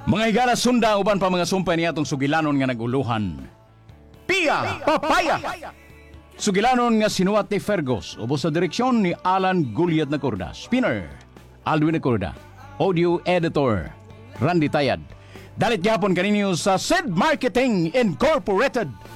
Mga higala sunda uban pa mga sumpay niya atong sugilanon nga naguluhan. Pia Papaya! Sugilanon nga sinuwat ni Fergos ubos sa direksyon ni Alan Gulyat na Corda. Spinner, Alwin na Corda. Audio Editor, Randy Tayad. Dalit gyapon kaninyo sa SED Marketing Incorporated.